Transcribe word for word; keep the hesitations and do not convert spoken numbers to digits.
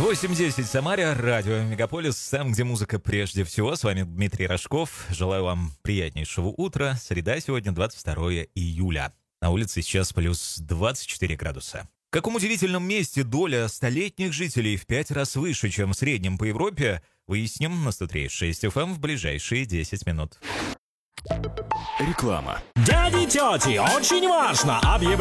восемь десять в Самаре, радио Мегаполис, там, где музыка прежде всего. С вами Дмитрий Рожков. Желаю вам приятнейшего утра. Среда сегодня, двадцать второе июля. На улице сейчас плюс двадцать четыре градуса. В каком удивительном месте доля столетних жителей в пять раз выше, чем в среднем по Европе, выясним на сто три и шесть эф эм в ближайшие десять минут. Реклама. Дяди, тети, очень важно! Объявляю